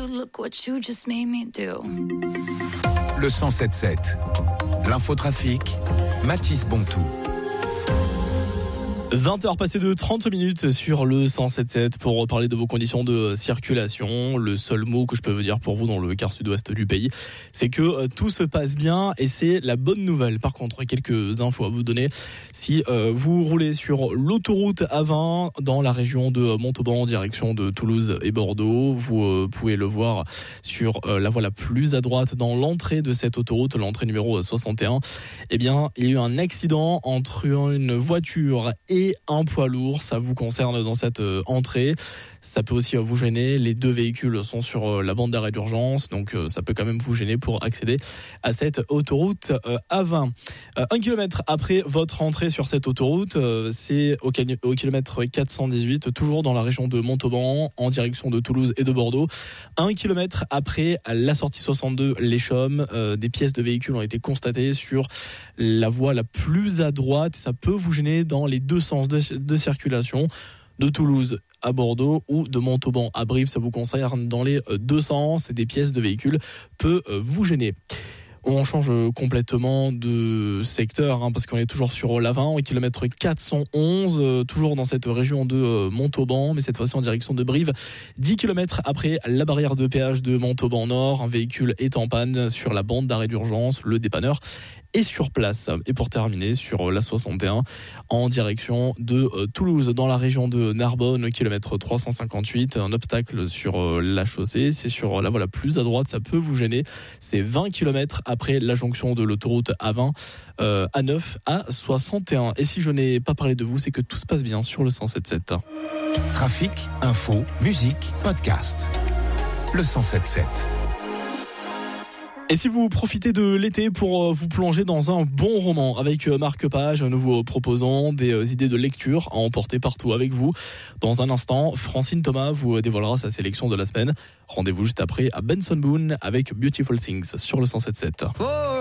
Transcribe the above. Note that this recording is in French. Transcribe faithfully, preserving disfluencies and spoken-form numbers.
look what you just made me do. Le cent sept sept. L'infotrafic, Mathis Bontou. vingt heures passées de trente minutes sur le cent sept sept pour parler de vos conditions de circulation. Le seul mot que je peux vous dire pour vous dans le quart sud-ouest du pays, c'est que euh, tout se passe bien et c'est la bonne nouvelle. Par contre, quelques infos à vous donner. Si euh, vous roulez sur l'autoroute A vingt dans la région de Montauban en direction de Toulouse et Bordeaux, vous euh, pouvez le voir sur euh, la voie la plus à droite dans l'entrée de cette autoroute, l'entrée numéro soixante et un. Eh bien, il y a eu un accident entre une voiture et et un poids lourd, ça vous concerne dans cette euh, entrée. Ça peut aussi euh, vous gêner, les deux véhicules sont sur euh, la bande d'arrêt d'urgence, donc euh, ça peut quand même vous gêner pour accéder à cette autoroute euh, A vingt. Euh, un kilomètre après votre entrée sur cette autoroute, euh, c'est au, au kilomètre quatre cent dix-huit, toujours dans la région de Montauban, en direction de Toulouse et de Bordeaux. Un kilomètre après la sortie soixante-deux, les Chaumes, euh, des pièces de véhicules ont été constatées sur la voie la plus à droite. Ça peut vous gêner dans les deux sens de, de circulation, de Toulouse à Bordeaux ou de Montauban à Brive. Ça vous concerne dans les deux sens et des pièces de véhicules peut vous gêner. On change complètement de secteur hein, parce qu'on est toujours sur l'A vingt au kilomètre quatre cent onze, euh, toujours dans cette région de euh, Montauban, mais cette fois-ci en direction de Brive. dix kilomètres après la barrière de péage de Montauban Nord, un véhicule est en panne sur la bande d'arrêt d'urgence, le dépanneur est sur place. Et pour terminer, sur la soixante et un, en direction de euh, Toulouse, dans la région de Narbonne, kilomètre trois cent cinquante-huit, un obstacle sur euh, la chaussée, c'est sur la voie la plus à droite, ça peut vous gêner. C'est vingt kilomètres après la jonction de l'autoroute A vingt, euh, A neuf à soixante et un. Et si je n'ai pas parlé de vous, c'est que tout se passe bien sur le cent sept sept. Trafic, info, musique, podcast. Le cent sept sept. Et si vous profitez de l'été pour vous plonger dans un bon roman avec Marc Page, nous vous proposons des idées de lecture à emporter partout avec vous. Dans un instant, Francine Thomas vous dévoilera sa sélection de la semaine. Rendez-vous juste après à Benson Boone avec Beautiful Things sur le cent sept sept.